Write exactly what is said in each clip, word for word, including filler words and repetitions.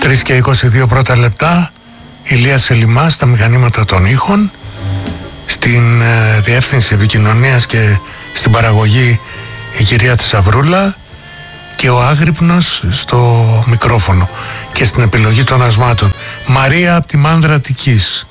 τρεις και είκοσι δύο πρώτα λεπτά. Ηλίας Σελιμάς στα μηχανήματα των ήχων, στην ε, διεύθυνση επικοινωνίας και στην παραγωγή η κυρία Θησαυρούλα και ο Άγρυπνος στο μικρόφωνο και στην επιλογή των ασμάτων Μαρία από τη Μάνδρα Αττικής.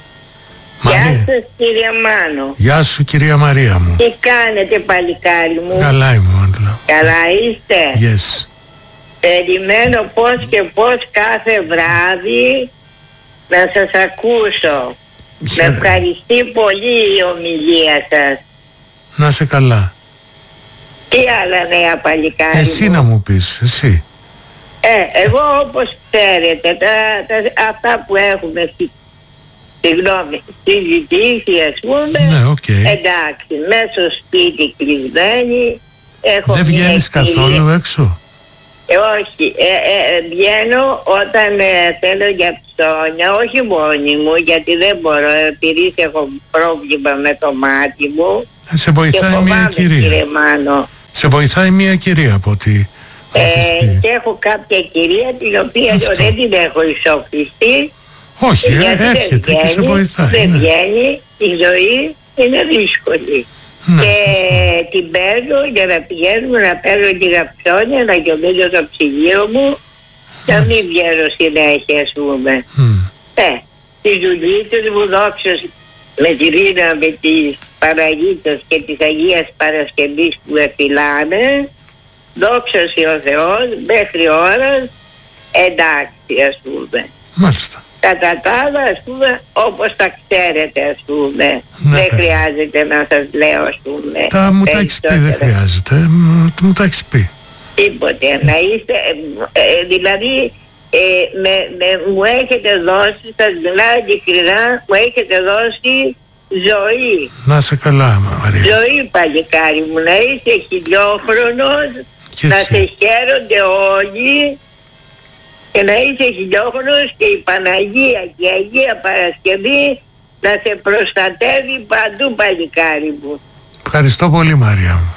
Γεια σας κυρία Μάνο. Γεια σου κυρία Μαρία μου. Τι κάνετε παλικάρι μου? Καλά είμαι Μάντουλα. Καλά είστε? Yes. Περιμένω πώς και πώς κάθε βράδυ να σας ακούσω. Yeah. Με ευχαριστεί πολύ η ομιλία σας. Να σε καλά. Τι άλλα νέα παλικάρι Εσύ μου? να μου πεις, εσύ. Ε, εγώ όπως ξέρετε τα, τα, αυτά που έχουμε στη, συγγνώμη, συζητήσει ας πούμε, ναι, okay. εντάξει, μέσω σπίτι κλεισμένη. Έχω δεν βγαίνεις καθόλου έξω? Ε, όχι, ε, ε, βγαίνω όταν ε, θέλω για ψώνια, όχι μόνη μου, γιατί δεν μπορώ, επειδή έχω πρόβλημα με το μάτι μου. Ε, σε βοηθάει και μια κυρία. Κύριε Μάνο. Σε βοηθάει μια κυρία από ό,τι ε, και έχω κάποια κυρία την οποία αυτό. Δεν την έχω ισοπιστεί. Όχι, ε, έρχεται βγαίνει, και σε βοηθάει. Δεν ναι. βγαίνει, η ζωή είναι δύσκολη. Ναι, και σωστά. την παίρνω για να πηγαίνουμε να παίρνω τη γαψόνια, να γιομίζω το ψυγείο μου και να μην βγαίνω συνέχεια ας πούμε. Mm. Ε, τη δουλίτες μου δόξω με τη δύναμη της Παναγίτας και της Αγίας Παρασκευής που με φυλάνε, δόξωση ο Θεός μέχρι ώρας εντάξει ας πούμε. Μάλιστα. Κατά τα άλλα ας πούμε όπως τα ξέρετε ας πούμε, ναι, δεν χρειάζεται να σας λέω ας πούμε. Τα μου τα έχεις πει, δεν χρειάζεται, μου τα έχεις πει. Τίποτε, να είστε, ε, ε, δηλαδή ε, με, με, μου έχετε δώσει, σας μιλάω ειλικρινά, μου έχετε δώσει ζωή. Να σε καλά Μαρία. Ζωή παλικάρι μου, να είσαι χιλιόχρονος, να σε χαίρονται όλοι και να είσαι χιλιόχρονος και η Παναγία και η Αγία Παρασκευή να σε προστατεύει παντού παλικάρι μου. Ευχαριστώ πολύ Μαρία μου.